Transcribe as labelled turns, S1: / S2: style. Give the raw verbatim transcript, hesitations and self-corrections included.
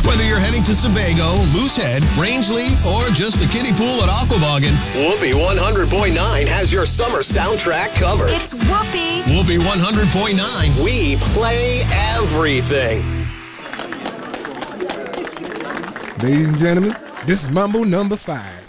S1: Whether you're heading to Sebago, Moosehead, Rangeley, or just a kiddie pool at Aquaboggin,
S2: Whoopee one hundred point nine has your summer soundtrack covered.
S3: It's Whoopee.
S1: Whoopee one hundred point nine.
S2: We play everything.
S4: Ladies and gentlemen, this is Mambo number five.